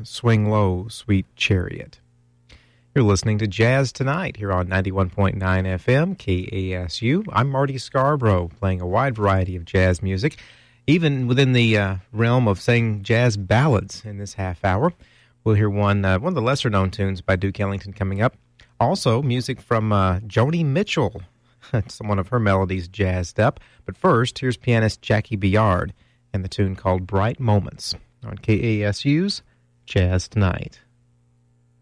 Swing Low, Sweet Chariot. You're listening to Jazz Tonight here on 91.9 FM, KASU. I'm Marty Scarborough, playing a wide variety of jazz music, even within the realm of saying jazz ballads in this half hour. We'll hear one of the lesser-known tunes by Duke Ellington coming up. Also, music from Joni Mitchell. It's one of her melodies jazzed up. But first, here's pianist Jackie Biard and the tune called Bright Moments on KASU's Jazz Tonight.